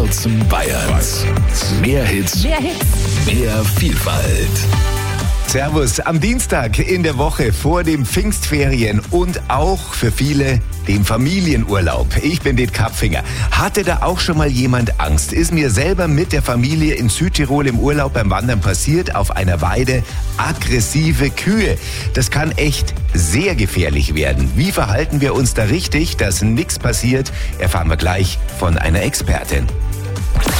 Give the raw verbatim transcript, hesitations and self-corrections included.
Boxen Bayerns. Mehr Hits, Mehr Hits. mehr Vielfalt. Servus, am Dienstag in der Woche vor dem Pfingstferien und auch für viele dem Familienurlaub. Ich bin Det Kapfinger. Hatte da auch schon mal jemand Angst? Ist mir selber mit der Familie in Südtirol im Urlaub beim Wandern passiert, auf einer Weide aggressive Kühe. Das kann echt sehr gefährlich werden. Wie verhalten wir uns da richtig, dass nichts passiert, erfahren wir gleich von einer Expertin.